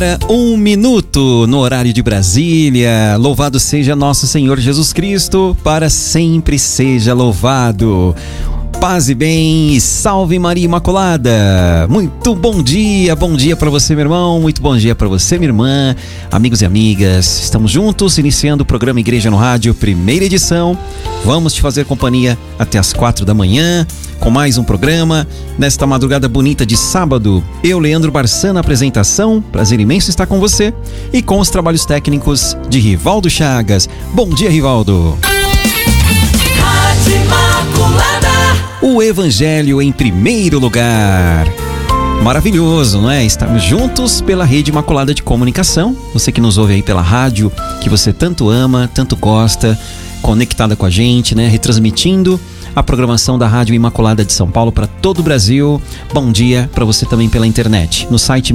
Um minuto no horário de Brasília. Louvado seja nosso Senhor Jesus Cristo, para sempre seja louvado. Paz e bem, e salve Maria Imaculada. Muito bom dia para você, meu irmão. Muito bom dia para você, minha irmã. Amigos e amigas, estamos juntos iniciando o programa Igreja no Rádio, primeira edição. Vamos te fazer companhia até as 4 da manhã com mais um programa nesta madrugada bonita de sábado. Eu, Leandro Barçan, na apresentação. Prazer imenso estar com você e com os trabalhos técnicos de Rivaldo Chagas. Bom dia, Rivaldo. Rádio Imaculada. O Evangelho em primeiro lugar. Maravilhoso, não é? Estamos juntos pela Rede Imaculada de Comunicação. Você que nos ouve aí pela rádio, que você tanto ama, tanto gosta, conectada com a gente, né? Retransmitindo a programação da Rádio Imaculada de São Paulo para todo o Brasil. Bom dia para você também pela internet, no site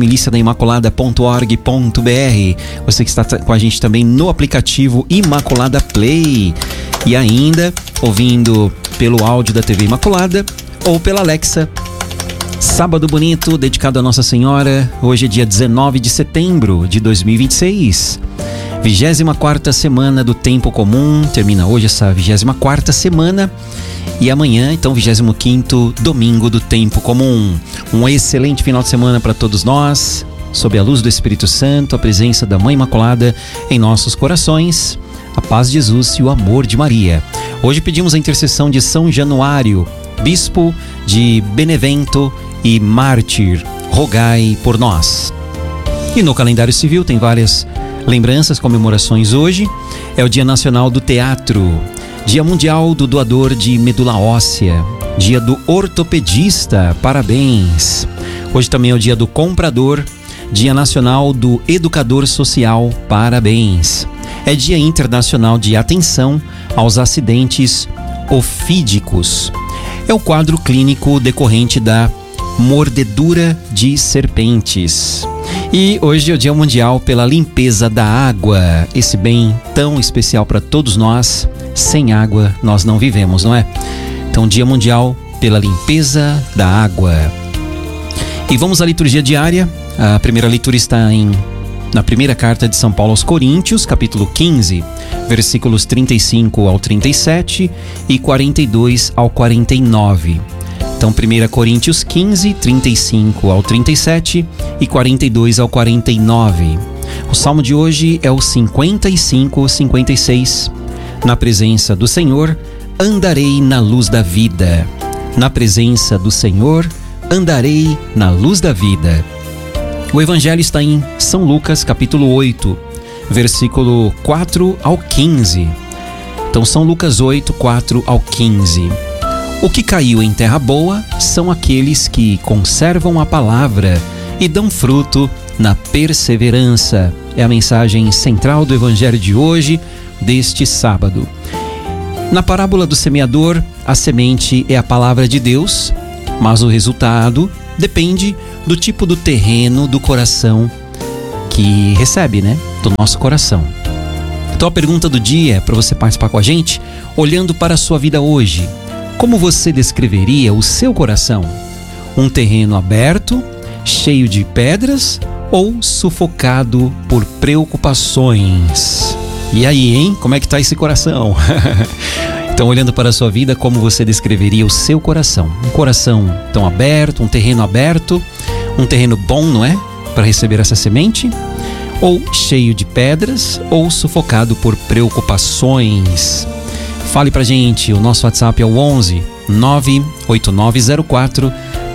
miliciadaimaculada.org.br. Você que está com a gente também no aplicativo Imaculada Play. E ainda ouvindo pelo áudio da TV Imaculada ou pela Alexa. Sábado bonito, dedicado a Nossa Senhora. Hoje é dia 19 de setembro de 2026. 24ª semana do Tempo Comum. Termina hoje essa 24ª semana. E amanhã, então, 25º domingo do Tempo Comum. Um excelente final de semana para todos nós. Sob a luz do Espírito Santo, a presença da Mãe Imaculada em nossos corações, a paz de Jesus e o amor de Maria. Hoje pedimos a intercessão de São Januário, bispo de Benevento e mártir. Rogai por nós. E no calendário civil tem várias lembranças, comemorações hoje. É o Dia Nacional do Teatro, Dia Mundial do Doador de Medula Óssea, Dia do Ortopedista, parabéns. Hoje também é o Dia do Comprador, Dia Nacional do Educador Social, parabéns. É Dia Internacional de Atenção aos Acidentes Ofídicos. É o quadro clínico decorrente da mordedura de serpentes. E hoje é o Dia Mundial pela Limpeza da Água, esse bem tão especial para todos nós. Sem água nós não vivemos, não é? Então, Dia Mundial pela Limpeza da Água. E vamos à liturgia diária. A primeira leitura está na primeira carta de São Paulo aos Coríntios, capítulo 15, versículos 35 ao 37 e 42 ao 49. Então, 1 Coríntios 15, 35 ao 37 e 42 ao 49. O salmo de hoje é o 55, 56. Na presença do Senhor, andarei na luz da vida. Na presença do Senhor, andarei na luz da vida. O Evangelho está em São Lucas, capítulo 8, versículo 4 ao 15. Então, São Lucas 8, 4 ao 15. O que caiu em terra boa são aqueles que conservam a palavra e dão fruto na perseverança. É a mensagem central do Evangelho de hoje, deste sábado. Na parábola do semeador, a semente é a palavra de Deus, mas o resultado depende do tipo do terreno do coração que recebe, né? Do nosso coração. Então a pergunta do dia para você participar com a gente, olhando para a sua vida hoje, como você descreveria o seu coração? Um terreno aberto, cheio de pedras ou sufocado por preocupações? E aí, hein? Como é que tá esse coração? Então, olhando para a sua vida, como você descreveria o seu coração? Um coração tão aberto, um terreno bom, não é? Para receber essa semente? Ou cheio de pedras, ou sufocado por preocupações? Fale pra gente, o nosso WhatsApp é o 11 98904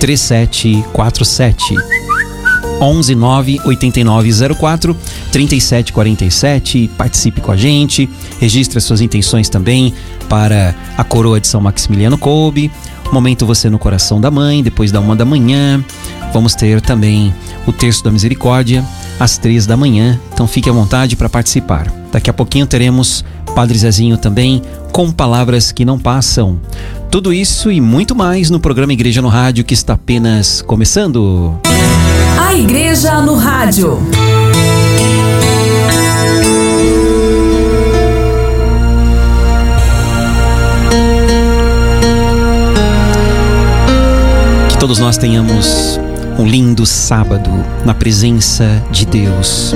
3747. 11 98904 3747. Participe com a gente, registre as suas intenções também para a coroa de São Maximiliano Kolbe. Momento Você no Coração da Mãe, depois da 1 da manhã. Vamos ter também o Terço da Misericórdia às 3 da manhã. Então fique à vontade para participar. Daqui a pouquinho teremos Padre Zezinho também com palavras que não passam. Tudo isso e muito mais no programa Igreja no Rádio, que está apenas começando. A Igreja no Rádio. Que todos nós tenhamos um lindo sábado na presença de Deus.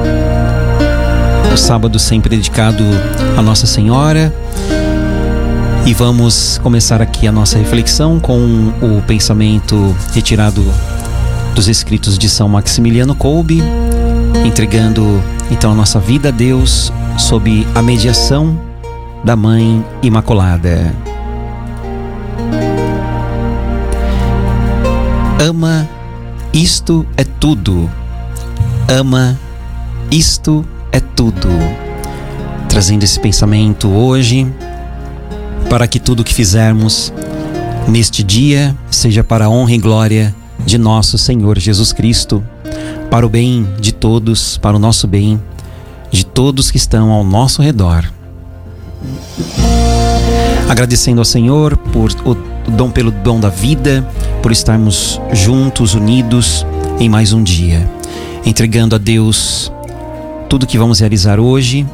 O sábado sempre dedicado a Nossa Senhora. E vamos começar aqui a nossa reflexão com o pensamento retirado dos escritos de São Maximiliano Kolbe, entregando então a nossa vida a Deus sob a mediação da Mãe Imaculada. Ama, isto é tudo. Ama, isto é tudo. Trazendo esse pensamento hoje, para que tudo que fizermos neste dia seja para a honra e glória de nosso Senhor Jesus Cristo, para o bem de todos, para o nosso bem, de todos que estão ao nosso redor. Agradecendo ao Senhor pelo dom da vida, por estarmos juntos, unidos em mais um dia. Entregando a Deus tudo que vamos realizar hoje.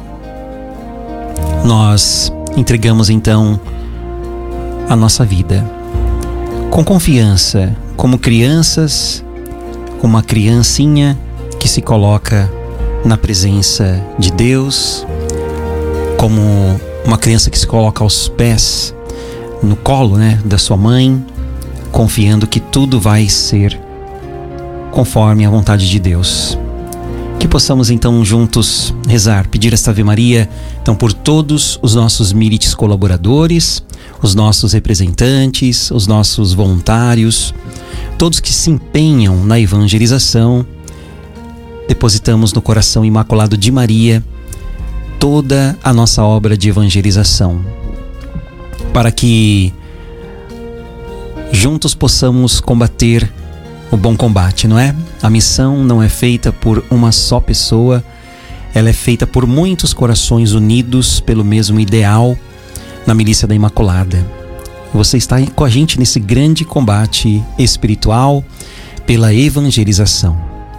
Nós entregamos então a nossa vida com confiança, como crianças, como uma criancinha que se coloca na presença de Deus, como uma criança que se coloca aos pés, no colo, da sua mãe, confiando que tudo vai ser conforme a vontade de Deus. Que possamos então juntos rezar, pedir esta Ave Maria, então por todos os nossos milites colaboradores, os nossos representantes, os nossos voluntários, todos que se empenham na evangelização. Depositamos no coração imaculado de Maria toda a nossa obra de evangelização, para que juntos possamos combater o bom combate, não é? A missão não é feita por uma só pessoa, ela é feita por muitos corações unidos pelo mesmo ideal na milícia da Imaculada. Você está com a gente nesse grande combate espiritual pela evangelização.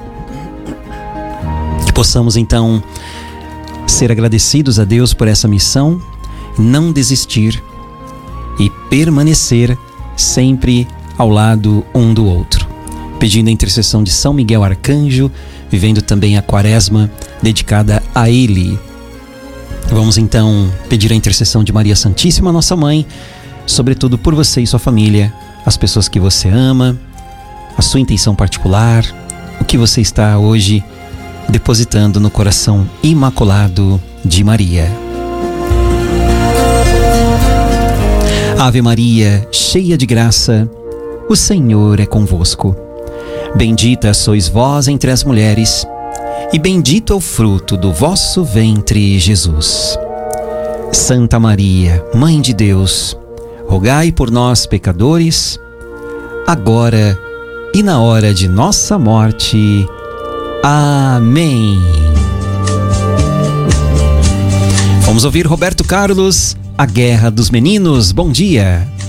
Que possamos então ser agradecidos a Deus por essa missão, não desistir e permanecer sempre ao lado um do outro, pedindo a intercessão de São Miguel Arcanjo, vivendo também a Quaresma dedicada a ele. Vamos então pedir a intercessão de Maria Santíssima, nossa mãe, sobretudo por você e sua família, as pessoas que você ama, a sua intenção particular, o que você está hoje depositando no coração imaculado de Maria. Ave Maria, cheia de graça, o Senhor é convosco. Bendita sois vós entre as mulheres, e bendito é o fruto do vosso ventre, Jesus. Santa Maria, Mãe de Deus, rogai por nós, pecadores, agora e na hora de nossa morte. Amém. Vamos ouvir Roberto Carlos, A Guerra dos Meninos. Bom dia.